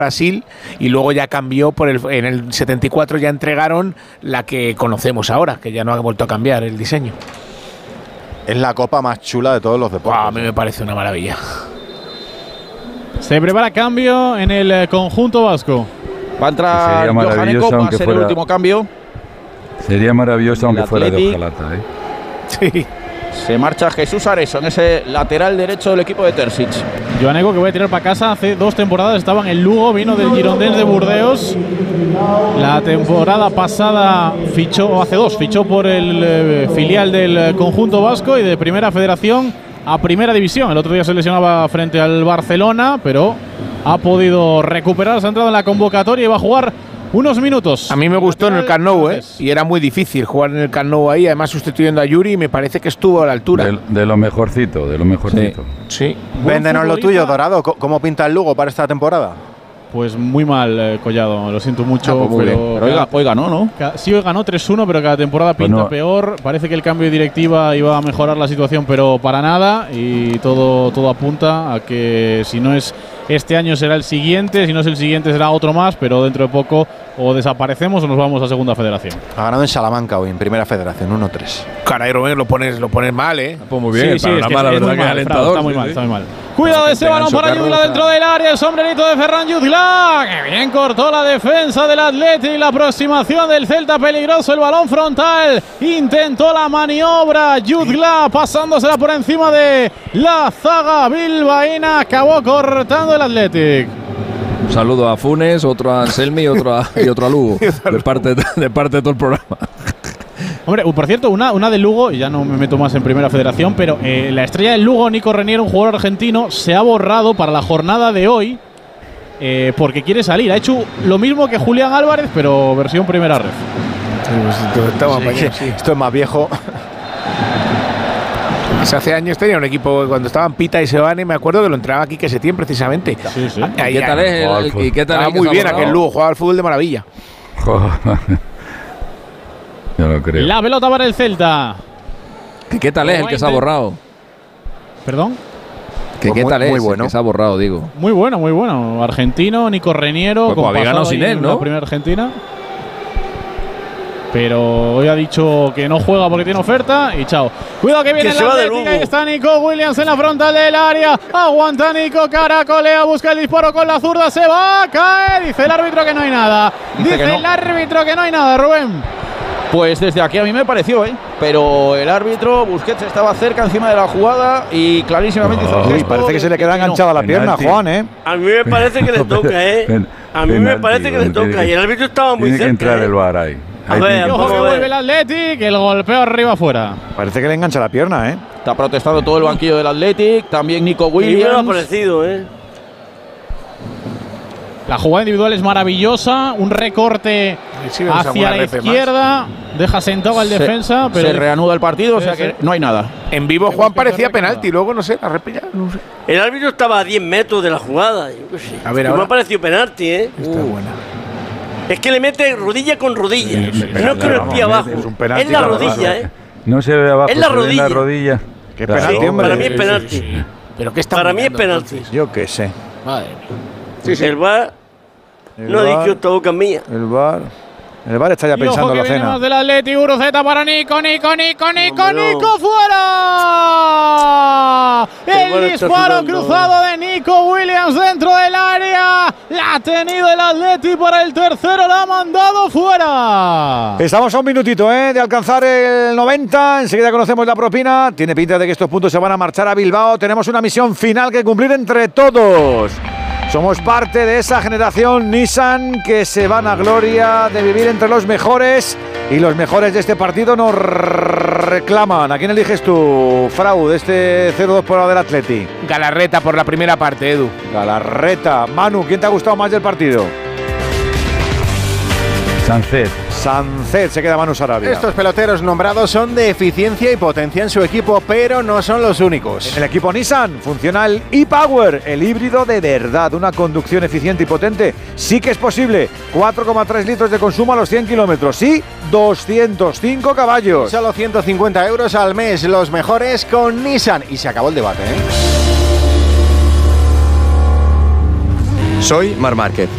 Brasil, y luego ya cambió en el 74 ya entregaron la que conocemos ahora, que ya no ha vuelto a cambiar el diseño. Es la copa más chula de todos los deportes. A mí me parece una maravilla. Se prepara cambio en el conjunto vasco. Va a entrar Johan Eko, va a ser el último cambio. Sería maravilloso aunque fuera de hojalata, Sí. Se marcha Jesús Areson, ese lateral derecho del equipo de Terzic. Johan Eko, que voy a tirar para casa, hace 2 temporadas estaba en el Lugo, vino del Girondins de Burdeos. La temporada pasada hace 2, fichó por el filial del conjunto vasco y de Primera Federación a Primera División. El otro día se lesionaba frente al Barcelona, pero ha podido recuperar, se ha entrado en la convocatoria y va a jugar unos minutos. A mí me gustó en el Camp Nou, y era muy difícil jugar en el Camp Nou ahí, además sustituyendo a Yuri, y me parece que estuvo a la altura. De lo mejorcito, Sí. Véndenos lo tuyo, Dorado. ¿Cómo pinta el Lugo para esta temporada? Pues muy mal, Collado, lo siento mucho. Pero hoy ganó, ¿no? Sí, hoy ganó 3-1, pero cada temporada pinta peor. Parece que el cambio de directiva iba a mejorar la situación, pero para nada. Y todo apunta a que si no es este año será el siguiente, si no es el siguiente será otro más, pero dentro de poco o desaparecemos o nos vamos a Segunda Federación. Ha ganado en Salamanca hoy, en Primera Federación, 1-3. Caray, Rubén, lo pones mal, Pues muy bien, sí, es que la verdad que alentador. Está muy mal. Cuidado de ese balón para Yudla dentro del área, el sombrerito de Ferran Yudla, que bien cortó la defensa del Athletic, la aproximación del Celta peligroso, el balón frontal, intentó la maniobra, Yudla pasándosela por encima de la zaga bilbaína, acabó cortando el Athletic. Un saludo a Funes, otro a Anselmi y otro a Lugo, de parte de todo el programa. Hombre, por cierto, una de Lugo, y ya no me meto más en Primera Federación, pero la estrella del Lugo, Nico Reniero, un jugador argentino, se ha borrado para la jornada de hoy porque quiere salir. Ha hecho lo mismo que Julián Álvarez, pero versión Primera Ref. Esto es más viejo. Hace años tenía un equipo, cuando estaban Pita y Sebane, me acuerdo que lo entrenaba aquí que Setién precisamente. Sí. ¿Qué tal es? Estaba muy bien aquel Lugo, jugaba al fútbol de maravilla. Yo lo creo. La pelota para el Celta. ¿Qué tal es el que se ha borrado? ¿Perdón? ¿Qué tal es bueno. el que se ha borrado, digo? Muy bueno. Argentino, Nico Reniero. Pues había ganado sin él, ¿no? La primera Argentina. Pero hoy ha dicho que no juega porque tiene oferta y chao. Cuidado que viene la Atlética. Ahí está Nico Williams en la frontal del área. Aguanta Nico, caracolea, busca el disparo con la zurda. Se va a caer. Dice el árbitro que no hay nada. Dice el árbitro que no hay nada, Rubén. Pues desde aquí a mí me pareció, pero el árbitro, Busquets, estaba cerca encima de la jugada y clarísimamente hizo el gesto. Parece que se le queda enganchada la pierna, Juan, A mí me parece que le toca, A mí me parece que le toca y el árbitro estaba muy cerca. Tiene que entrar el VAR ahí. A ver, ojo que vuelve el Athletic, el golpeo arriba afuera. Parece que le engancha la pierna, Está protestando todo el banquillo del Athletic, también Nico Williams. Y me ha parecido, La jugada individual es maravillosa, un recorte hacia la izquierda, deja sentado al defensa, pero se reanuda el partido, o sea que no hay nada. En vivo Juan parecía penalti, luego no sé, la repilla, no sé. El árbitro estaba a 10 metros de la jugada. A ver, no me ha parecido penalti, Está buena. Es que le mete rodilla con rodilla. No es con el pie abajo. Es la rodilla, No se ve abajo, es la rodilla. la rodilla. ¿Qué penalti, hombre? Para mí es penalti. ¿Pero qué está para mí es penalti. Yo qué sé. Madre mía. El VAR no ha dicho esta boca mía. El VAR está ya pensando en la cena. Del Atleti, Guruceta para Nico, fuera. El disparo cruzado de Nico Williams dentro del área. La ha tenido el Atleti para el tercero, la ha mandado fuera. Estamos a un minutito de alcanzar el 90. Enseguida conocemos la propina. Tiene pinta de que estos puntos se van a marchar a Bilbao. Tenemos una misión final que cumplir entre todos. Somos parte de esa generación Nissan que se van a gloria de vivir entre los mejores y los mejores de este partido nos reclaman. ¿A quién eliges tú, Frau, de este 0-2 por lado del Atleti? Galarreta por la primera parte, Edu. Galarreta. Manu, ¿quién te ha gustado más del partido? Sancet, se queda Manu Sarabia. Estos peloteros nombrados son de eficiencia y potencia en su equipo, pero no son los únicos. En el equipo Nissan funciona el e-Power, el híbrido de verdad, una conducción eficiente y potente. Sí que es posible, 4,3 litros de consumo a los 100 kilómetros y 205 caballos. Solo 150 euros al mes, los mejores con Nissan. Y se acabó el debate, Soy Marc Márquez